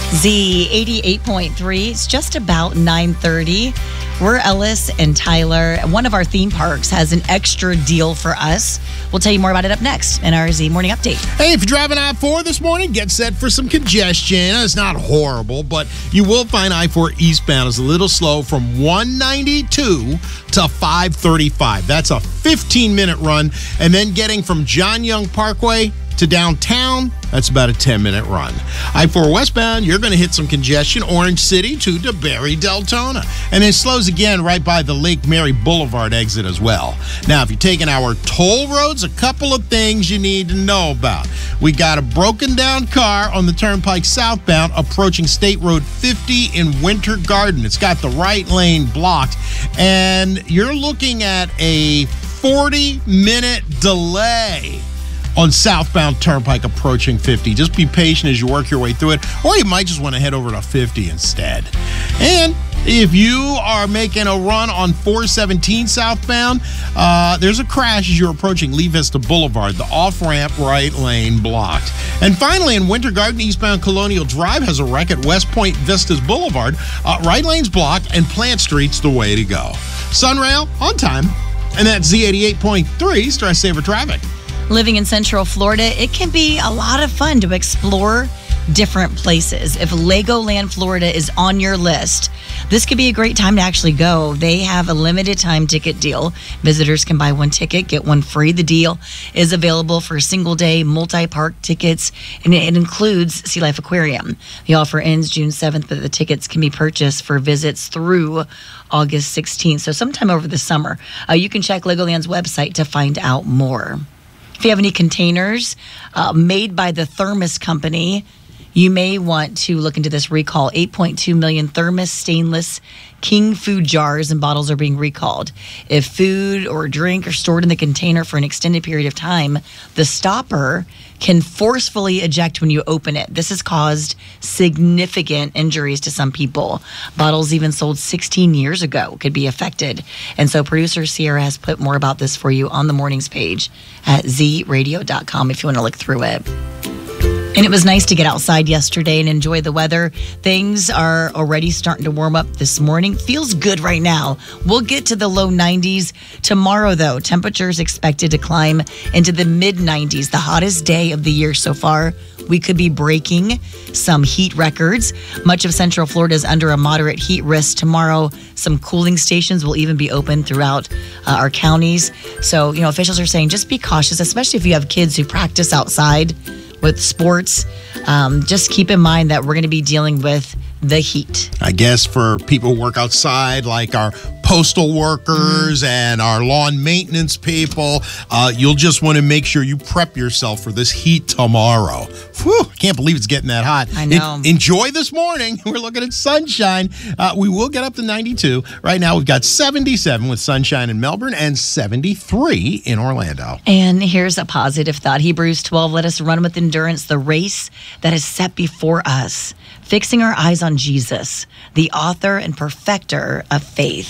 Z 88.3. It's just about 9:30. We're Ellis and Tyler. One of our theme parks has an extra deal for us. We'll tell you more about it up next in our Z Morning Update. Hey, if you're driving I-4 this morning, get set for some congestion. It's not horrible, but you will find I-4 eastbound is a little slow from 192 to 535. That's a 15-minute run. And then getting from John Young Parkway to downtown, that's about a 10-minute run. I-4 westbound, you're going to hit some congestion, Orange City to DeBerry, Deltona. And it slows again right by the Lake Mary Boulevard exit as well. Now, if you're taking our toll roads, a couple of things you need to know about. We got a broken down car on the Turnpike southbound approaching State Road 50 in Winter Garden. It's got the right lane blocked, and you're looking at a 40-minute delay on southbound Turnpike approaching 50. Just be patient as you work your way through it, or you might just want to head over to 50 instead. And if you are making a run on 417 southbound, there's a crash as you're approaching Lee Vista Boulevard. The off-ramp right lane blocked. And finally, in Winter Garden, eastbound Colonial Drive has a wreck at West Point Vistas Boulevard. Right lane's blocked, and Plant Street's the way to go. Sunrail, on time. And that's Z88.3, Stress Saver Traffic. Living in Central Florida, it can be a lot of fun to explore different places. If Legoland Florida is on your list, this could be a great time to actually go. They have a limited time ticket deal. Visitors can buy one ticket, get one free. The deal is available for single day, multi-park tickets, and it includes Sea Life Aquarium. The offer ends June 7th, but the tickets can be purchased for visits through August 16th. So sometime over the summer. You can check Legoland's website to find out more. If you have any containers made by the Thermos Company, you may want to look into this recall. 8.2 million Thermos stainless King food jars and bottles are being recalled. If food or drink are stored in the container for an extended period of time, the stopper can forcefully eject when you open it. This has caused significant injuries to some people. Bottles even sold 16 years ago could be affected. And so producer Sierra has put more about this for you on the mornings page at zradio.com if you want to look through it. And it was nice to get outside yesterday and enjoy the weather. Things are already starting to warm up this morning. Feels good right now. We'll get to the low 90s. Tomorrow, though, temperatures expected to climb into the mid-90s. The hottest day of the year so far. We could be breaking some heat records. Much of Central Florida is under a moderate heat risk tomorrow. Some cooling stations will even be open throughout our counties. So, officials are saying just be cautious, especially if you have kids who practice outside with sports. Just keep in mind that we're going to be dealing with the heat. I guess for people who work outside, like our postal workers and our lawn maintenance people, you'll just want to make sure you prep yourself for this heat tomorrow. Whew, I can't believe it's getting that hot. I know. Enjoy this morning. We're looking at sunshine. We will get up to 92. Right now, we've got 77 with sunshine in Melbourne and 73 in Orlando. And here's a positive thought. Hebrews 12, let us run with endurance the race that is set before us, fixing our eyes on Jesus, the author and perfecter of faith.